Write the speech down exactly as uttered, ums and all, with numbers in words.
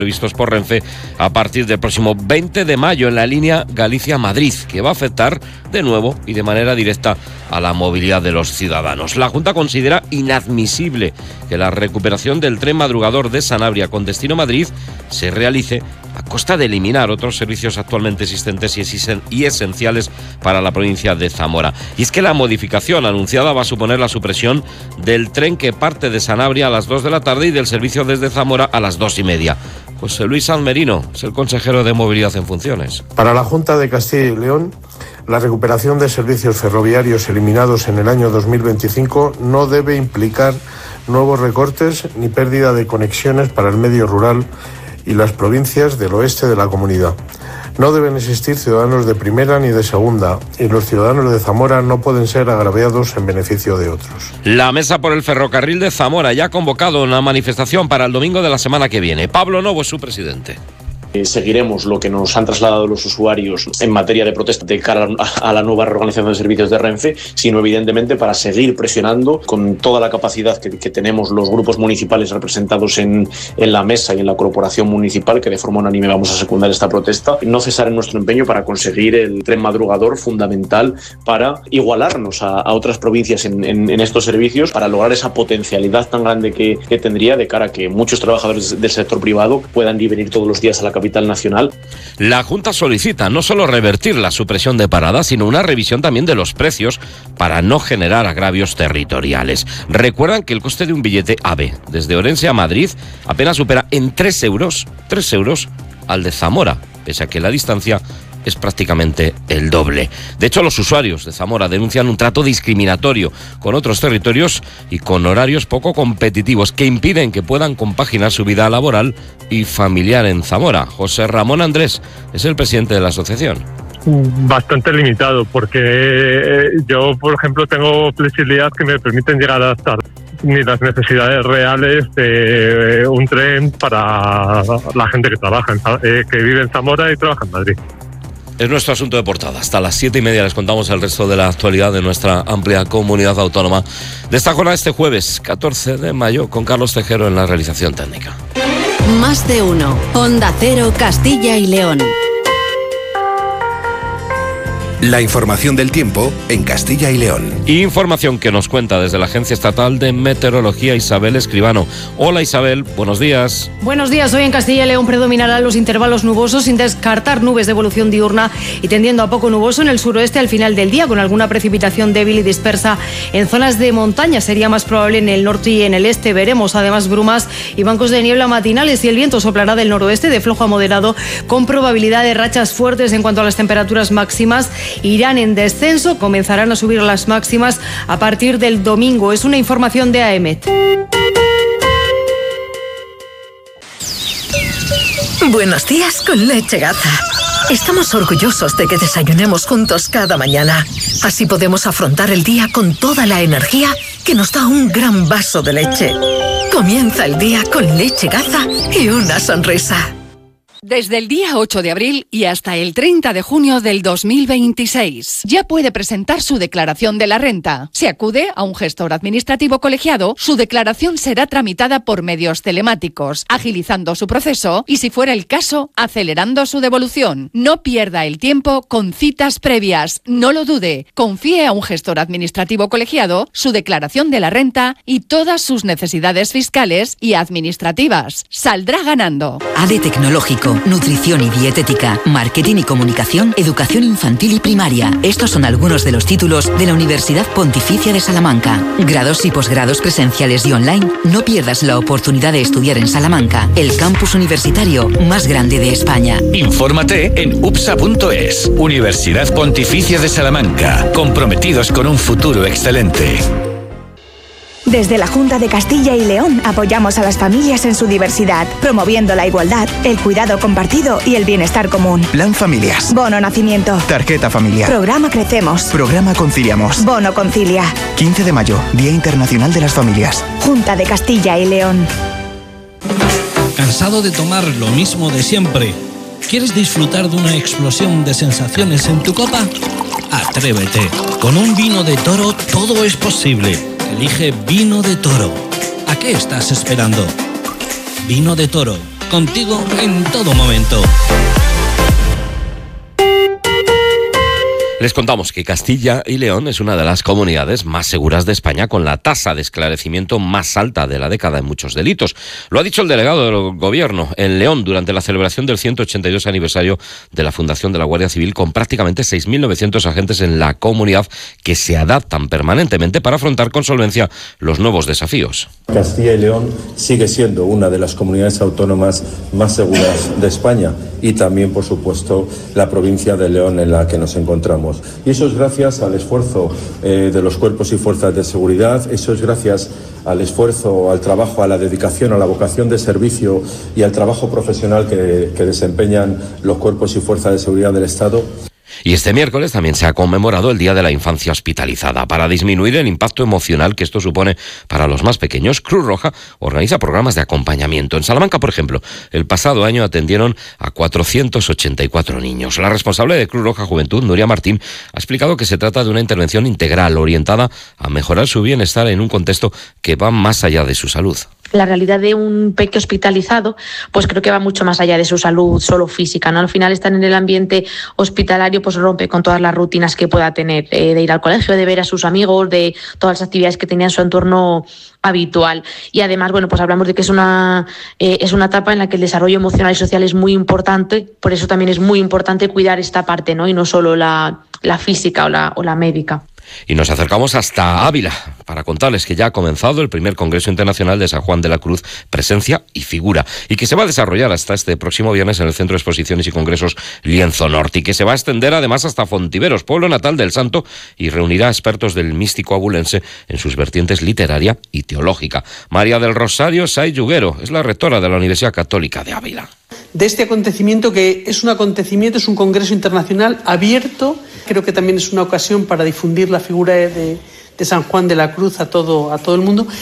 previstos por Renfe a partir del próximo veinte de mayo en la línea Galicia-Madrid, que va a afectar de nuevo y de manera directa a la movilidad de los ciudadanos. La Junta considera inadmisible que la recuperación del tren madrugador de Sanabria con destino Madrid se realice a costa de eliminar otros servicios actualmente existentes y esenciales para la provincia de Zamora. Y es que la modificación anunciada va a suponer la supresión del tren que parte de Sanabria a las dos de la tarde y del servicio desde Zamora a las dos y media. José Luis Sanz Merino es el consejero de Movilidad en funciones. Para la Junta de Castilla y León, la recuperación de servicios ferroviarios eliminados en el año dos mil veinticinco no debe implicar nuevos recortes ni pérdida de conexiones para el medio rural y las provincias del oeste de la comunidad. No deben existir ciudadanos de primera ni de segunda, y los ciudadanos de Zamora no pueden ser agraviados en beneficio de otros. La Mesa por el Ferrocarril de Zamora ya ha convocado una manifestación para el domingo de la semana que viene. Pablo Novo es su presidente. Seguiremos lo que nos han trasladado los usuarios en materia de protesta de cara a la nueva reorganización de servicios de Renfe, sino evidentemente para seguir presionando con toda la capacidad que, que tenemos los grupos municipales representados en, en la mesa y en la corporación municipal, que de forma unánime vamos a secundar esta protesta, no cesar en nuestro empeño para conseguir el tren madrugador fundamental para igualarnos a, a otras provincias en, en, en estos servicios, para lograr esa potencialidad tan grande que, que tendría de cara a que muchos trabajadores del sector privado puedan venir todos los días a la capital nacional. La Junta solicita no solo revertir la supresión de paradas, sino una revisión también de los precios para no generar agravios territoriales. Recuerdan que el coste de un billete AVE desde Orense a Madrid apenas supera en tres euros, tres euros al de Zamora, pese a que la distancia es prácticamente el doble. De hecho, los usuarios de Zamora denuncian un trato discriminatorio con otros territorios y con horarios poco competitivos que impiden que puedan compaginar su vida laboral y familiar en Zamora. José Ramón Andrés es el presidente de la asociación. Bastante limitado, porque yo, por ejemplo, tengo flexibilidad que me permiten llegar a adaptar ni las necesidades reales de un tren para la gente que trabaja, en, que vive en Zamora y trabaja en Madrid. Es nuestro asunto de portada. Hasta las siete y media les contamos el resto de la actualidad de nuestra amplia comunidad autónoma. De esta jornada este jueves, catorce de mayo, con Carlos Tejero en la realización técnica. Más de uno. Onda Cero, Castilla y León. La información del tiempo en Castilla y León. Información que nos cuenta desde la Agencia Estatal de Meteorología Isabel Escribano. Hola Isabel, buenos días. Buenos días. Hoy en Castilla y León predominarán los intervalos nubosos sin descartar nubes de evolución diurna y tendiendo a poco nuboso en el suroeste al final del día, con alguna precipitación débil y dispersa en zonas de montaña. Sería más probable en el norte y en el este. Veremos además brumas y bancos de niebla matinales, y el viento soplará del noroeste de flojo a moderado, con probabilidad de rachas fuertes. En cuanto a las temperaturas máximas, irán en descenso, comenzarán a subir las máximas a partir del domingo. Es una información de A E M E T. Buenos días con Leche Gaza. Estamos orgullosos de que desayunemos juntos cada mañana. Así podemos afrontar el día con toda la energía que nos da un gran vaso de leche. Comienza el día con Leche Gaza y una sonrisa. Desde el día ocho de abril y hasta el treinta de junio del dos mil veintiséis, ya puede presentar su declaración de la renta. Si acude a un gestor administrativo colegiado, su declaración será tramitada por medios telemáticos, agilizando su proceso y, si fuera el caso, acelerando su devolución. No pierda el tiempo con citas previas. No lo dude. Confíe a un gestor administrativo colegiado su declaración de la renta y todas sus necesidades fiscales y administrativas. Saldrá ganando. A D E Tecnológico, nutrición y dietética, marketing y comunicación, educación infantil y primaria. Estos son algunos de los títulos de la Universidad Pontificia de Salamanca. Grados y posgrados presenciales y online. No pierdas la oportunidad de estudiar en Salamanca, el campus universitario más grande de España. Infórmate en U P S A punto es. Universidad Pontificia de Salamanca. Comprometidos con un futuro excelente. Desde la Junta de Castilla y León apoyamos a las familias en su diversidad, promoviendo la igualdad, el cuidado compartido y el bienestar común. Plan Familias. Bono Nacimiento. Tarjeta familiar. Programa Crecemos. Programa Conciliamos. Bono Concilia. quince de mayo, Día Internacional de las Familias. Junta de Castilla y León. ¿Cansado de tomar lo mismo de siempre? ¿Quieres disfrutar de una explosión de sensaciones en tu copa? Atrévete. Con un vino de Toro todo es posible. Elige Vino de Toro. ¿A qué estás esperando? Vino de Toro, contigo en todo momento. Les contamos que Castilla y León es una de las comunidades más seguras de España, con la tasa de esclarecimiento más alta de la década en muchos delitos. Lo ha dicho el delegado del Gobierno en León durante la celebración del ciento ochenta y dos aniversario de la fundación de la Guardia Civil, con prácticamente seis mil novecientos agentes en la comunidad que se adaptan permanentemente para afrontar con solvencia los nuevos desafíos. Castilla y León sigue siendo una de las comunidades autónomas más seguras de España y también, por supuesto, la provincia de León en la que nos encontramos. Y eso es gracias al esfuerzo eh, de los cuerpos y fuerzas de seguridad, eso es gracias al esfuerzo, al trabajo, a la dedicación, a la vocación de servicio y al trabajo profesional que, que desempeñan los cuerpos y fuerzas de seguridad del Estado. Y este miércoles también se ha conmemorado el Día de la Infancia Hospitalizada. Para disminuir el impacto emocional que esto supone para los más pequeños, Cruz Roja organiza programas de acompañamiento. En Salamanca, por ejemplo, el pasado año atendieron a cuatrocientos ochenta y cuatro niños. La responsable de Cruz Roja Juventud, Nuria Martín, ha explicado que se trata de una intervención integral orientada a mejorar su bienestar en un contexto que va más allá de su salud. La realidad de un peque hospitalizado, pues creo que va mucho más allá de su salud solo física, ¿no? Al final, estar en el ambiente hospitalario pues rompe con todas las rutinas que pueda tener, eh, de ir al colegio, de ver a sus amigos, de todas las actividades que tenía en su entorno habitual. Y además, bueno, pues hablamos de que es una, eh, es una etapa en la que el desarrollo emocional y social es muy importante, por eso también es muy importante cuidar esta parte, ¿no? Y no solo la, la física o la, o la médica. Y nos acercamos hasta Ávila para contarles que ya ha comenzado el primer Congreso Internacional de San Juan de la Cruz, Presencia y Figura, y que se va a desarrollar hasta este próximo viernes en el Centro de Exposiciones y Congresos Lienzo Norte, y que se va a extender además hasta Fontiveros, pueblo natal del santo, y reunirá a expertos del místico abulense en sus vertientes literaria y teológica. María del Rosario Say Yuguero es la rectora de la Universidad Católica de Ávila. De este acontecimiento, que es un acontecimiento, es un congreso internacional abierto. Creo que también es una ocasión para difundir la figura de, de San Juan de la Cruz a todo, a todo el mundo.